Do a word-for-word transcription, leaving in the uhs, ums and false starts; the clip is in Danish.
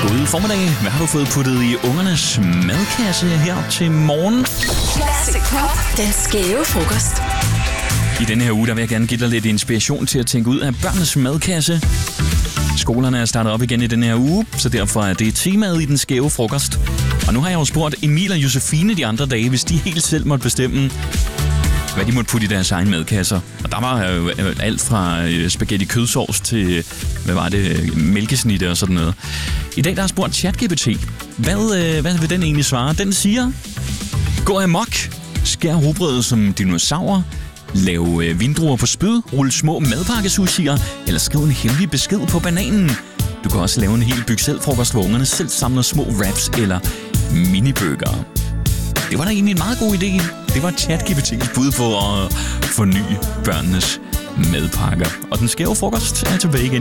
God formiddag. Hvad har du fået puttet i ungernes madkasse her til morgen? Classic Pop. Den skæve frokost. I denne her uge, der vil jeg gerne give dig lidt inspiration til at tænke ud af børnenes madkasse. Skolerne er startet op igen i denne her uge, så derfor er det temaet i den skæve frokost. Og nu har jeg jo spurgt Emil og Josefine de andre dage, hvis de helt selv måtte bestemme, hvad de måtte putte i deres egen madkasser. Og der var jo alt fra spaghetti kødsovs til, hvad var det, mælkesnitte og sådan noget. I dag der har jeg spurgt ChatGPT. Hvad, hvad vil den egentlig svare? Den siger, gå amok, skær rugbrødet som dinosaurer, lav vindruer på spyd, rulle små madpakkesushier, eller skriv en hemmelig besked på bananen. Du kan også lave en helt byg selv frokost, hvor ungerne selv samler små wraps eller minibøger. Det var da egentlig en meget god idé. Det var ChatGPT's bud på at forny børnenes madpakker. Og den skæve frokost er tilbage igen.